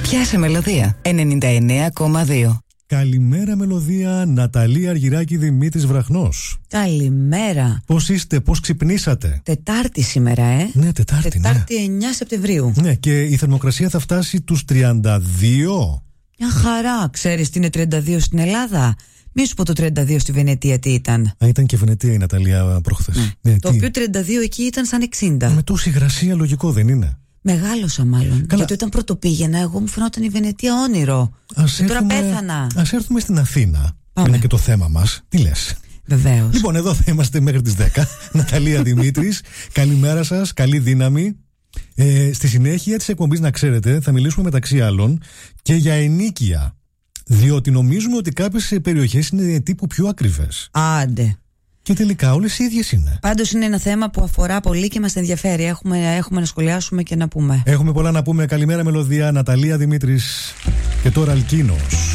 Πιάσε μελωδία 99,2. Καλημέρα μελωδία, Ναταλία Αργυράκη, Δημήτρης Βραχνός. Καλημέρα. Πώς είστε, πώς ξυπνήσατε? Τετάρτη σήμερα, Ναι, Τετάρτη, ναι. 9 Σεπτεμβρίου. Ναι, και η θερμοκρασία θα φτάσει τους 32. Μια χαρά, ξέρεις τι είναι 32 στην Ελλάδα? Μη σου πω το 32 στη Βενετία τι ήταν. Ήταν και Βενετία η Ναταλία προχθές. Ναι, το οποίο 32 εκεί ήταν σαν 60. Με τόση υγρασία λογικό δεν είναι? Μεγάλωσα μάλλον. Γιατί όταν πρώτο πήγαινα, εγώ μου φαινόταν η Βενετία όνειρο. Τώρα πέθανα. Ας έρθουμε στην Αθήνα. Πάμε. Είναι και το θέμα μας. Τι λες? Βεβαίως. Λοιπόν, εδώ θα είμαστε μέχρι τις 10. Ναταλία, Δημήτρης, καλημέρα σας, καλή δύναμη. Στη συνέχεια της εκπομπής, να ξέρετε, θα μιλήσουμε μεταξύ άλλων και για ενοίκια. Διότι νομίζουμε ότι κάποιες περιοχές είναι τύπου πιο ακριβές. Άντε. Και τελικά όλες οι ίδιες είναι. Πάντως είναι ένα θέμα που αφορά πολύ και μας ενδιαφέρει. Έχουμε να σχολιάσουμε και να πούμε. Έχουμε πολλά να πούμε. Καλημέρα μελωδία, Ναταλία, Δημήτρης. Και τώρα Αλκίνος.